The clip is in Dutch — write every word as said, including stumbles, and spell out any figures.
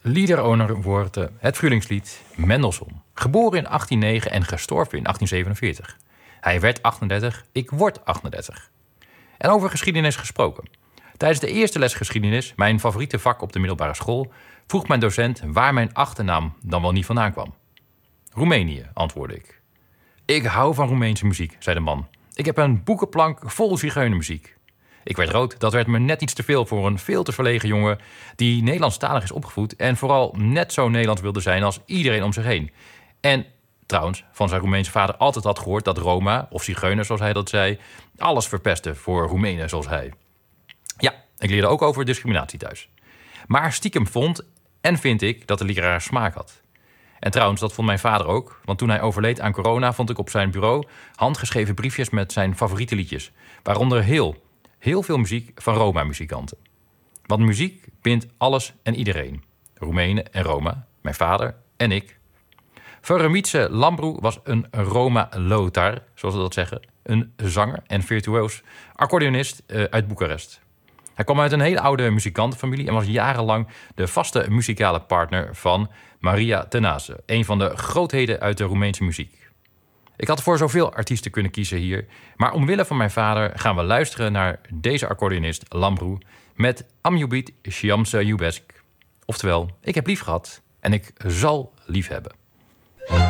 Liederowner wordt uh, het Frühlingslied Mendelssohn. Geboren in achttien nul negen en gestorven in achttien zevenenveertig. Hij werd achtendertig, ik word achtendertig. En over geschiedenis gesproken. Tijdens de eerste les geschiedenis, mijn favoriete vak op de middelbare school, vroeg mijn docent waar mijn achternaam dan wel niet vandaan kwam. Roemenië, antwoordde ik. Ik hou van Roemeense muziek, zei de man. Ik heb een boekenplank vol zigeunermuziek. Ik werd rood, dat werd me net iets te veel voor een veel te verlegen jongen die Nederlandstalig is opgevoed en vooral net zo Nederlands wilde zijn als iedereen om zich heen. En trouwens, van zijn Roemeense vader altijd had gehoord dat Roma, of zigeuner zoals hij dat zei, alles verpestte voor Roemenen zoals hij. Ja, ik leerde ook over discriminatie thuis. Maar stiekem vond en vind ik dat de leraar smaak had. En trouwens, dat vond mijn vader ook. Want toen hij overleed aan corona vond ik op zijn bureau handgeschreven briefjes met zijn favoriete liedjes. Waaronder heel, heel veel muziek van Roma-muzikanten. Want muziek bindt alles en iedereen. Roemenen en Roma, mijn vader en ik. Veromice Lambru was een Roma-Lotar, zoals ze dat zeggen. Een zanger en virtuoos accordeonist uit Boekarest. Hij kwam uit een hele oude muzikantenfamilie en was jarenlang de vaste muzikale partner van Maria Tenase, een van de grootheden uit de Roemeense muziek. Ik had voor zoveel artiesten kunnen kiezen hier, maar omwille van mijn vader gaan we luisteren naar deze accordeonist Lambru met Am iubit și am să iubesc. Oftewel, ik heb lief gehad en ik zal lief hebben.